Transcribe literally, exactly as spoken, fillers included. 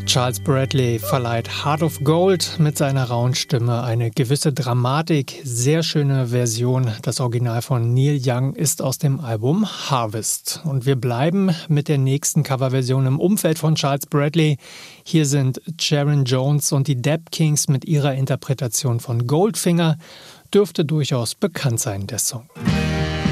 Charles Bradley verleiht Heart of Gold mit seiner rauen Stimme eine gewisse Dramatik. Sehr schöne Version. Das Original von Neil Young ist aus dem Album Harvest. Und wir bleiben mit der nächsten Coverversion im Umfeld von Charles Bradley. Hier sind Sharon Jones und die Dap Kings mit ihrer Interpretation von Goldfinger. Dürfte durchaus bekannt sein, der Song.